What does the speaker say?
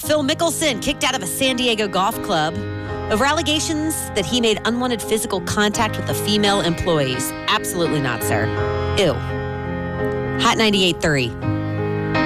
Phil Mickelson kicked out of a San Diego golf club over allegations that he made unwanted physical contact with the female employees. Absolutely not, sir. Ew. Hot 98.3.